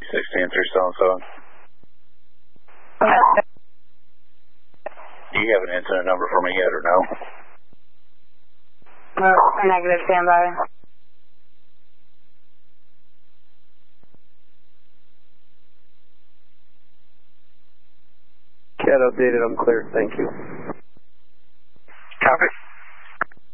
16-377. Do you have an incident number for me yet or no? No, negative, standby. CAT updated, I'm clear, thank you. Copy.